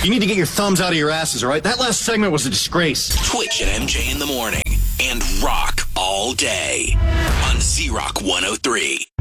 You need to get your thumbs out of your asses, all right? That last segment was a disgrace. Twitch at MJ in the morning and rock all day on Z-Rock 103.